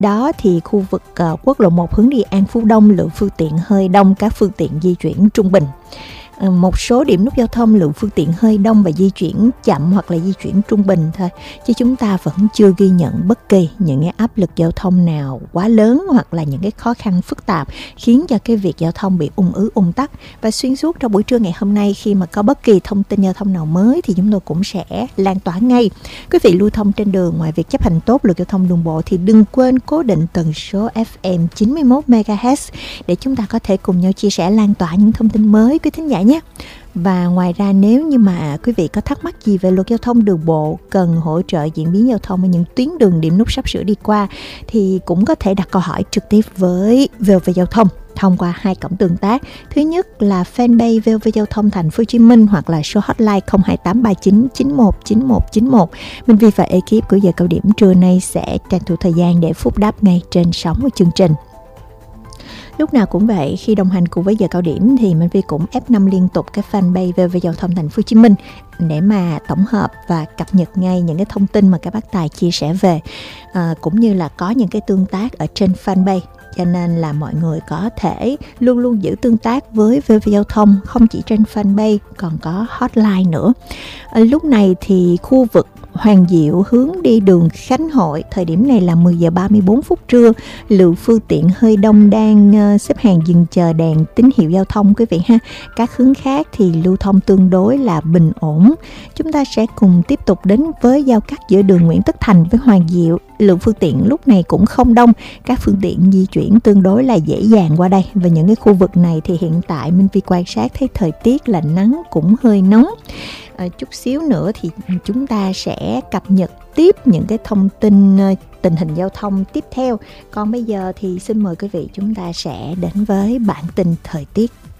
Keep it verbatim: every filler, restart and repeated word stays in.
đó thì khu vực uh, quốc lộ một hướng đi An Phú Đông lượng phương tiện hơi đông, các phương tiện di chuyển trung bình. Một số điểm nút giao thông lượng phương tiện hơi đông và di chuyển chậm hoặc là di chuyển trung bình thôi, chứ chúng ta vẫn chưa ghi nhận bất kỳ những cái áp lực giao thông nào quá lớn hoặc là những cái khó khăn phức tạp khiến cho cái việc giao thông bị ùn ứ ùn tắc. Và xuyên suốt trong buổi trưa ngày hôm nay, khi mà có bất kỳ thông tin giao thông nào mới thì chúng tôi cũng sẽ lan tỏa ngay. Quý vị lưu thông trên đường, ngoài việc chấp hành tốt luật giao thông đường bộ thì đừng quên cố định tần số ép em chín mươi mốt mê ga héc để chúng ta có thể cùng nhau chia sẻ lan tỏa những thông tin mới quý thính giả nhé. Và ngoài ra, nếu như mà quý vị có thắc mắc gì về luật giao thông đường bộ, cần hỗ trợ diễn biến giao thông ở những tuyến đường điểm nút sắp sửa đi qua, thì cũng có thể đặt câu hỏi trực tiếp với vê o vê Giao thông thông qua hai cổng tương tác. Thứ nhất là fanpage vê o vê Giao thông Thành phố Hồ Chí Minh hoặc là số hotline không hai tám ba chín chín một chín một chín một. Minh Vi và ekip của Giờ Cao Điểm trưa nay sẽ tranh thủ thời gian để phúc đáp ngay trên sóng của chương trình. Lúc nào cũng vậy, khi đồng hành cùng với Giờ Cao Điểm thì Minh Vi cũng ép năm liên tục cái fanpage vê o vê Giao thông Thành phố Hồ Chí Minh để mà tổng hợp và cập nhật ngay những cái thông tin mà các bác tài chia sẻ về, à, cũng như là có những cái tương tác ở trên fanpage. Cho nên là mọi người có thể luôn luôn giữ tương tác với vê o vê Giao thông, không chỉ trên fanpage, còn có hotline nữa. À, lúc này thì khu vực Hoàng Diệu hướng đi đường Khánh Hội, thời điểm này là mười giờ ba mươi bốn phút trưa, lượng phương tiện hơi đông đang uh, xếp hàng dừng chờ đèn tín hiệu giao thông quý vị ha. Các hướng khác thì lưu thông tương đối là bình ổn. Chúng ta sẽ cùng tiếp tục đến với giao cắt giữa đường Nguyễn Tất Thành với Hoàng Diệu. Lượng phương tiện lúc này cũng không đông, các phương tiện di chuyển tương đối là dễ dàng qua đây. Và những cái khu vực này thì hiện tại Minh Vi quan sát thấy thời tiết là nắng cũng hơi nóng. À, chút xíu nữa thì chúng ta sẽ cập nhật tiếp những cái thông tin tình hình giao thông tiếp theo. Còn bây giờ thì xin mời quý vị chúng ta sẽ đến với bản tin thời tiết.